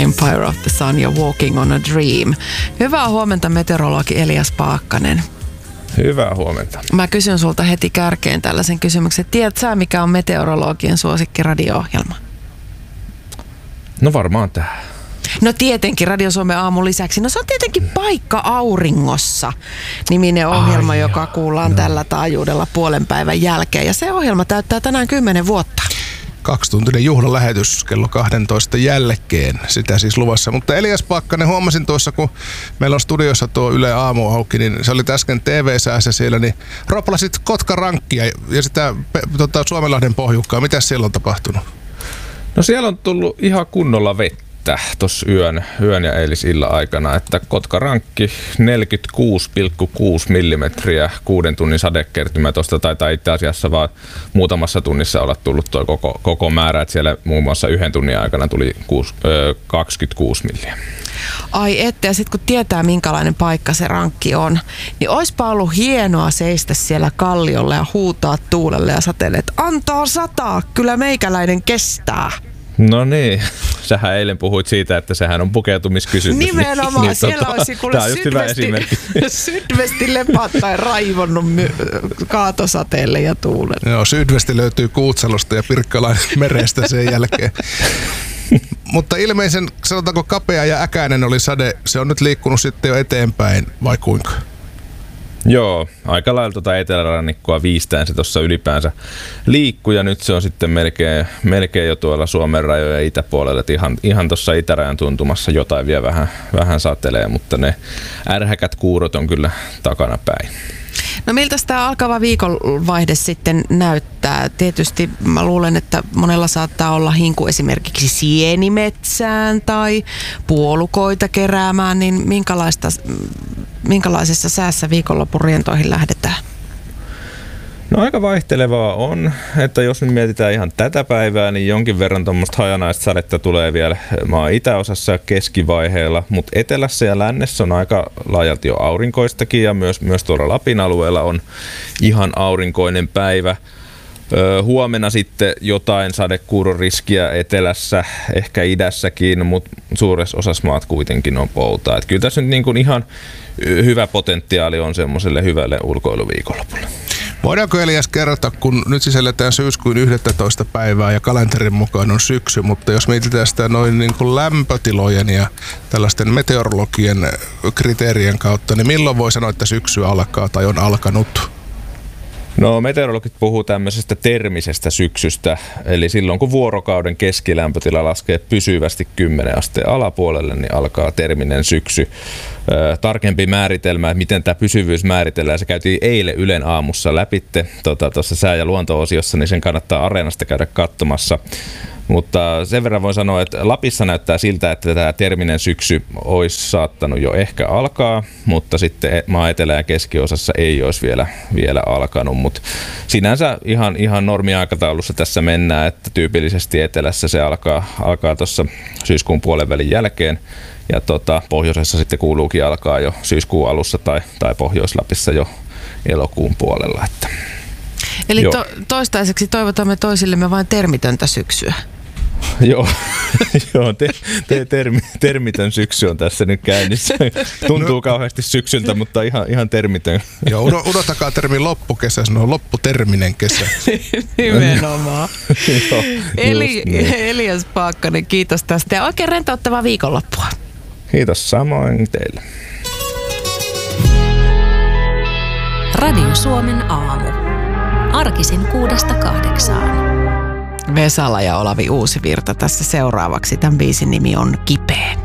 Empire of the Sun ja Walking on a Dream. Hyvää huomenta, meteorologi Elias Paakkanen. Hyvää huomenta. Mä kysyn sulta heti kärkeen tällaisen kysymyksen. Tiedät sä, mikä on meteorologien suosikki radio-ohjelma? No varmaan tää. No tietenkin Radio Suomen aamun lisäksi. No se on tietenkin Paikka auringossa -niminen ohjelma, joka kuullaan tällä taajuudella puolen päivän jälkeen. Ja se ohjelma täyttää tänään 10 vuotta. 2-tuntinen juhlalähetys kello 12 jälkeen, sitä siis luvassa. Mutta Elias Paakkanen, huomasin tuossa, kun meillä on studiossa tuo Yle Aamu auki, niin se oli äsken TV-säässä siellä, niin roplasit Kotkarankkia ja sitä Suomenlahden pohjukkaa. Mitäs siellä on tapahtunut? No siellä on tullut ihan kunnolla vettä tuossa yön ja eilisillan aikana, että Kotkarankki 46,6 millimetriä 6 tunnin sadekertymä. Tuosta taitaa itse asiassa vaan muutamassa tunnissa olla tullut tuo koko määrä, että siellä muun muassa 1 tunnin aikana tuli 26 milliä. Ai ette, ja sitten kun tietää minkälainen paikka se rankki on, niin oispa ollut hienoa seistä siellä kalliolla ja huutaa tuulelle ja sateelle, että antaa sataa, kyllä meikäläinen kestää. No niin, sähän eilen puhuit siitä, että sehän on pukeutumiskysymys. Nimenomaan, niin, siellä olisi kuule sydvesti lepattaen raivonnut kaatosateelle ja tuulelle. Joo, sydvesti löytyy Kuutsalosta ja Pirkkalainen merestä sen jälkeen. Mutta ilmeisen, sanotaanko kapea ja äkäinen oli sade, se on nyt liikkunut sitten jo eteenpäin, vai kuinka? Joo, aika lailla etelärannikkoa viistään se tuossa ylipäänsä liikkuu ja nyt se on sitten melkein jo tuolla Suomen rajojen itäpuolella, että ihan tuossa itärajan tuntumassa jotain vielä vähän satelee, mutta ne ärhäkät kuurot on kyllä takana päin. No miltä tämä alkava viikonvaihde sitten näyttää? Tietysti mä luulen, että monella saattaa olla hinku esimerkiksi sienimetsään tai puolukoita keräämään, niin minkälaisessa säässä viikonlopun rientoihin lähdetään? No aika vaihtelevaa on, että jos nyt mietitään ihan tätä päivää, niin jonkin verran tuommoista hajanaista sadetta tulee vielä maan itäosassa ja keskivaiheella, mutta etelässä ja lännessä on aika laajalti jo aurinkoistakin ja myös tuolla Lapin alueella on ihan aurinkoinen päivä. Huomenna sitten jotain sadekuuron riskiä etelässä, ehkä idässäkin, mutta suuressa osassa maat kuitenkin on poutaa. Et kyllä tässä nyt niin kuin ihan hyvä potentiaali on semmoiselle hyvälle ulkoiluviikonlopulle. Voidaanko Elias kerrota, kun nyt sisälletään syyskuun 11. päivää ja kalenterin mukaan on syksy, mutta jos mietitään sitä noin niin kuin lämpötilojen ja tällaisten meteorologien kriteerien kautta, niin milloin voi sanoa, että syksy alkaa tai on alkanut? No meteorologit puhuu tämmöisestä termisestä syksystä, eli silloin kun vuorokauden keskilämpötila laskee pysyvästi 10 asteen alapuolelle, niin alkaa terminen syksy. Tarkempi määritelmä, että miten tämä pysyvyys määritellään, se käytiin eilen Ylen aamussa läpitte tuossa sää- ja luonto-osiossa, niin sen kannattaa Areenasta käydä katsomassa. Mutta sen verran voin sanoa, että Lapissa näyttää siltä, että tämä terminen syksy olisi saattanut jo ehkä alkaa, mutta sitten maan etelä- ja keskiosassa ei olisi vielä alkanut. Mutta sinänsä ihan normiaikataulussa tässä mennään, että tyypillisesti etelässä se alkaa tuossa syyskuun puolenvälin jälkeen. Ja pohjoisessa sitten kuuluukin alkaa jo syyskuun alussa tai Pohjois-Lapissa jo elokuun puolella. Että. Eli toistaiseksi toivotamme toisillemme vain termitöntä syksyä. Joo, termitön syksy on tässä nyt käynnissä. Tuntuu kauheasti syksyltä, mutta ihan termitön. Joo, unohtakaa termi loppukesä, se on lopputerminen kesä. Nimenomaan. Elias Paakkanen, kiitos tästä ja oikein rentouttavaa viikonloppua. Kiitos samoin teille. Radio Suomen aamu. Arkisin 6–8. Vesala ja Olavi Uusivirta tässä seuraavaksi. Tämän biisin nimi on Kipeä.